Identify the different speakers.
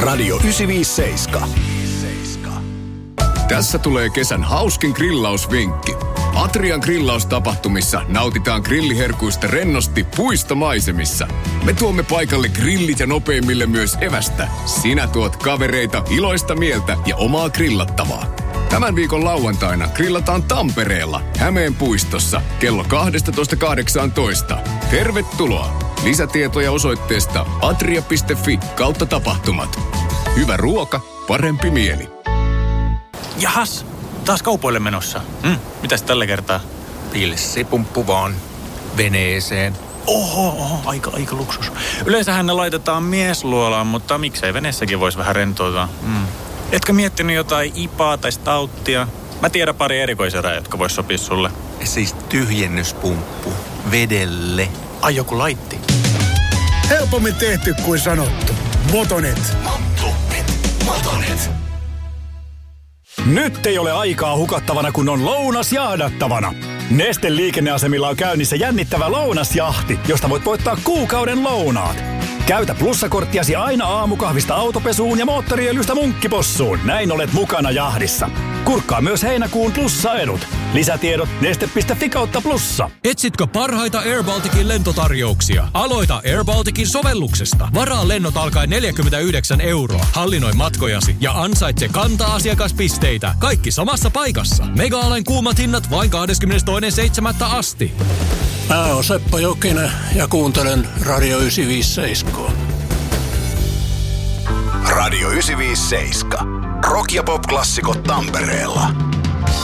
Speaker 1: Radio 957.
Speaker 2: Tässä tulee kesän hauskin grillausvinkki. Atrian grillaustapahtumissa nautitaan grilliherkuista rennosti puistomaisemissa. Me tuomme paikalle grillit ja nopeimmille myös evästä. Sinä tuot kavereita, iloista mieltä ja omaa grillattavaa. Tämän viikon lauantaina grillataan Tampereella, Hämeen puistossa, kello 12.18. Tervetuloa! Lisätietoja osoitteesta atria.fi/tapahtumat. Hyvä ruoka, parempi mieli.
Speaker 3: Jahas, taas kaupoille menossa. Mitäs tällä kertaa?
Speaker 4: Pilssipumppu vaan veneeseen.
Speaker 3: Oho, aika luksus. Yleensähän ne laitetaan miesluolaan, mutta miksei veneessäkin voisi vähän rentoutua. Etkö miettinyt jotain ipaa tai stauttia? Mä tiedän pari erikoiserää, jotka vois sopia sulle.
Speaker 4: Siis tyhjennyspumppu vedelle.
Speaker 3: Ai joku laitti.
Speaker 1: Helpommin tehty kuin sanottu. Motonet. Motonet.
Speaker 5: Nyt ei ole aikaa hukattavana, kun on lounas jahdattavana. Nesteen liikenneasemilla on käynnissä jännittävä lounasjahti, josta voit voittaa kuukauden lounaat. Käytä plussakorttiasi aina aamukahvista autopesuun ja moottoriöljystä munkkipossuun. Näin olet mukana jahdissa. Kurkkaa myös heinäkuun plussa-edut. Lisätiedot neste.fi/plussa.
Speaker 6: Etsitkö parhaita Air Balticin lentotarjouksia? Aloita Air Balticin sovelluksesta. Varaa lennot alkaen 49 €. Hallinnoi matkojasi ja ansaitse kanta-asiakaspisteitä. Kaikki samassa paikassa. Mega-alen kuumat hinnat vain 22.7. asti.
Speaker 7: Mä oon Seppo Jokinen ja kuuntelen Radio 957.
Speaker 1: Radio 957. Rock- ja pop-klassikot Tampereella.